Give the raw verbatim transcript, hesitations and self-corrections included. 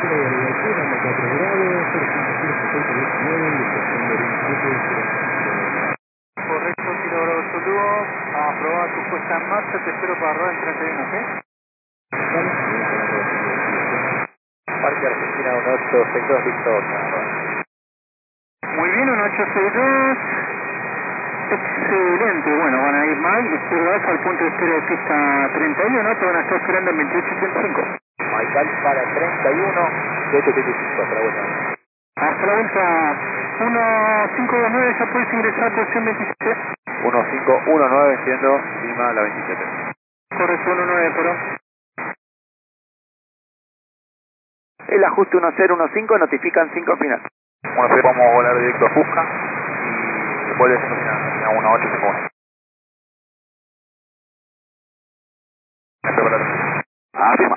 Correcto, Kilo Bravo Zulu, aprobada tu puesta en marcha, te espero para rodar en treinta y uno, ¿ok? Parque Argentina uno ocho seis dos, listo. Muy bien, uno ocho seis dos. Excelente, bueno, van a ir mal, izquierda al punto de espera de pista treinta y uno, te van a estar esperando en veintiocho ochenta y cinco. Maikal para treinta y uno, veintiocho ochenta y cinco, hasta la vuelta. Hasta la vuelta, uno cinco dos nueve, ya puedes ingresar a posición veintisiete. uno cinco uno nueve, siendo Lima la veintisiete. Correcto, uno nueve, pero... El ajuste uno cero uno cinco, notifican cinco final. Bueno, pues vamos a volar directo a Fusca y vuelve cinco final, a uno ocho cinco uno. Afirma.